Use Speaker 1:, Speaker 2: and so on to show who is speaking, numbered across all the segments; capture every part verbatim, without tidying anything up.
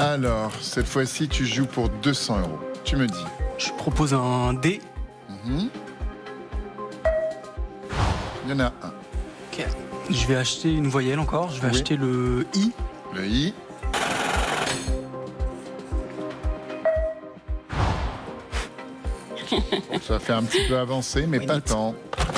Speaker 1: Alors, cette fois-ci, tu joues pour deux cents euros. Tu me dis.
Speaker 2: Je propose un D.
Speaker 1: Mmh. Il y en a un.
Speaker 2: Ok. Je vais acheter une voyelle encore. Je vais oui. acheter le I.
Speaker 1: Le I. Ça va faire un petit peu avancer, mais oui, pas tant.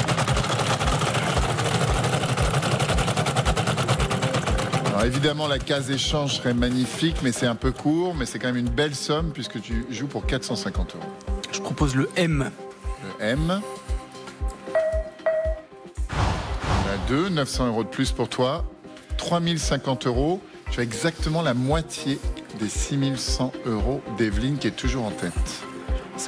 Speaker 1: Alors évidemment, la case échange serait magnifique, mais c'est un peu court, mais c'est quand même une belle somme puisque tu joues pour quatre cent cinquante euros.
Speaker 2: Je propose le M.
Speaker 1: Le M. On a deux, neuf cents euros de plus pour toi. trois mille cinquante euros. Tu as exactement la moitié des six mille cent euros d'Evelyne qui est toujours en tête.
Speaker 2: C'est...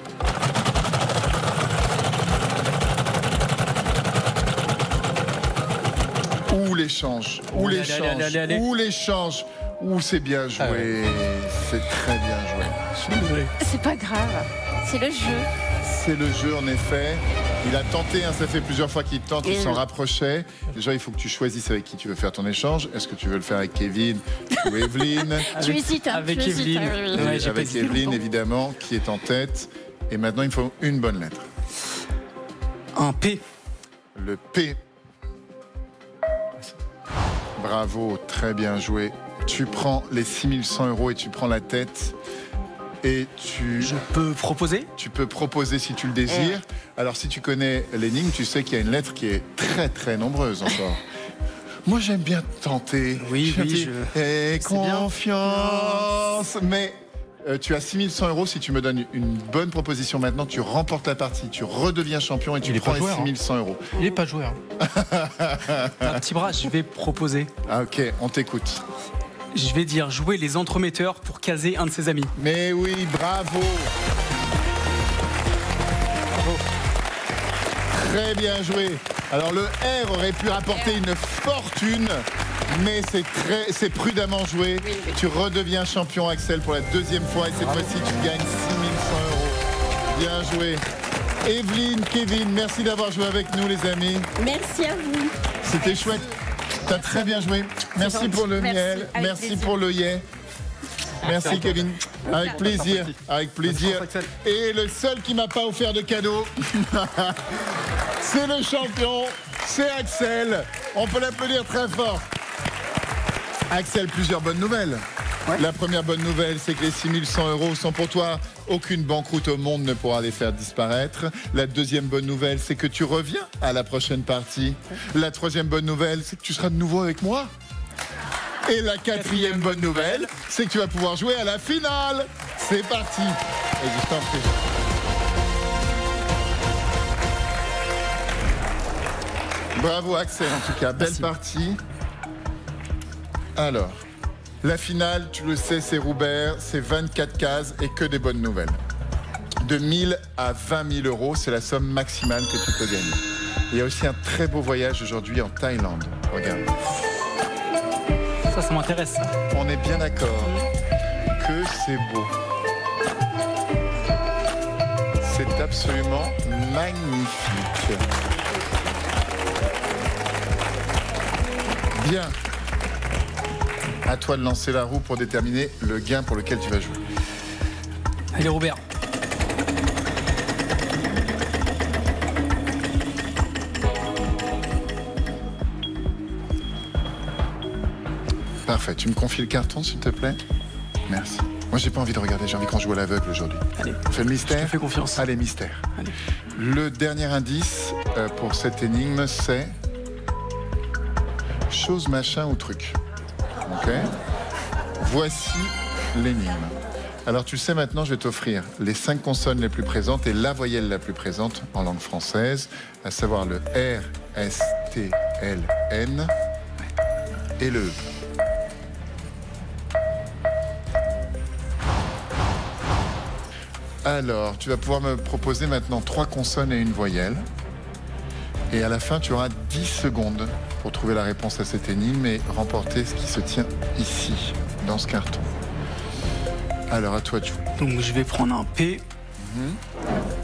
Speaker 1: Ou l'échange, ou l'échange, ou l'échange, ou c'est bien joué, ah ouais. C'est très bien joué.
Speaker 2: Je suis désolé.
Speaker 3: C'est pas grave, c'est le jeu.
Speaker 1: C'est le jeu en effet. Il a tenté, hein, ça fait plusieurs fois qu'il tente, il s'en rapprochait. Déjà, il faut que tu choisisses avec qui tu veux faire ton échange. Est-ce que tu veux le faire avec Kevin ou Evelyne?
Speaker 3: Tu hésites, hein,
Speaker 2: avec
Speaker 3: tu
Speaker 2: Evelyne.
Speaker 3: hésites,
Speaker 1: oui. Ouais, avec Evelyne, évidemment, qui est en tête. Et maintenant, il faut une bonne lettre.
Speaker 2: Un P.
Speaker 1: Le P. Bravo, très bien joué. Tu prends les six mille cent euros et tu prends la tête. Et tu...
Speaker 2: Je peux proposer ?
Speaker 1: Tu peux proposer si tu le désires. Euh. Alors, si tu connais l'énigme, tu sais qu'il y a une lettre qui est très, très nombreuse encore. Moi, j'aime bien tenter.
Speaker 2: Oui, oui, je...
Speaker 1: Et confiance. Bien. Mais euh, tu as six mille cent euros. Si tu me donnes une bonne proposition maintenant, tu remportes la partie. Tu redeviens champion et tu
Speaker 2: Il
Speaker 1: prends les
Speaker 2: joueur,
Speaker 1: six mille cent euros.
Speaker 2: Il n'est pas joueur. Un petit bras, je vais proposer.
Speaker 1: Ah, ok, on t'écoute.
Speaker 2: Je vais dire jouer les entremetteurs pour caser un de ses amis.
Speaker 1: Mais oui, bravo. Bravo. Très bien joué. Alors le R aurait pu rapporter une fortune, mais c'est très, c'est prudemment joué.
Speaker 3: Oui, oui.
Speaker 1: Tu redeviens champion, Axel, pour la deuxième fois. Et cette bravo. Fois-ci, tu gagnes six mille cent euros. Bien joué. Evelyne, Kevin, merci d'avoir joué avec nous, les amis.
Speaker 3: Merci à vous.
Speaker 1: C'était merci. Chouette. T'as très bien joué. Merci gentil. Pour le merci. Miel. Avec merci plaisir. Pour le yé. Merci Kevin. Avec plaisir. Avec plaisir. Et le seul qui m'a pas offert de cadeau, c'est le champion, c'est Axel. On peut l'applaudir très fort. Axel, plusieurs bonnes nouvelles. Ouais. La première bonne nouvelle, c'est que les six mille cent euros sont pour toi. Aucune banqueroute au monde ne pourra les faire disparaître. La deuxième bonne nouvelle, c'est que tu reviens à la prochaine partie. La troisième bonne nouvelle, c'est que tu seras de nouveau avec moi. Et la quatrième bonne nouvelle, c'est que tu vas pouvoir jouer à la finale. C'est parti. Et je t'en prie. Bravo Axel, en tout cas, belle Merci. Partie. Alors... La finale, tu le sais, c'est Roubert, c'est vingt-quatre cases et que des bonnes nouvelles. De mille à vingt mille euros, c'est la somme maximale que tu peux gagner. Il y a aussi un très beau voyage aujourd'hui en Thaïlande. Regarde.
Speaker 2: Ça, ça m'intéresse.
Speaker 1: On est bien d'accord que c'est beau. C'est absolument magnifique. Bien. À toi de lancer la roue pour déterminer le gain pour lequel tu vas jouer.
Speaker 2: Allez Robert.
Speaker 1: Parfait. Tu me confies le carton, s'il te plaît? Merci. Moi, j'ai pas envie de regarder. J'ai envie qu'on joue à l'aveugle aujourd'hui.
Speaker 2: Allez.
Speaker 1: On fait le mystère?
Speaker 2: Je te fais confiance.
Speaker 1: Allez, mystère.
Speaker 2: Allez.
Speaker 1: Le dernier indice euh, pour cette énigme, c'est chose, machin ou truc. Ok. Voici l'énigme. Alors tu le sais maintenant, je vais t'offrir les cinq consonnes les plus présentes et la voyelle la plus présente en langue française, à savoir le R, S, T, L, N et le E. Alors, tu vas pouvoir me proposer maintenant trois consonnes et une voyelle. Et à la fin, tu auras dix secondes pour trouver la réponse à cette énigme et remporter ce qui se tient ici, dans ce carton. Alors, à toi de jouer.
Speaker 2: Donc, je vais prendre un P.
Speaker 1: Mmh.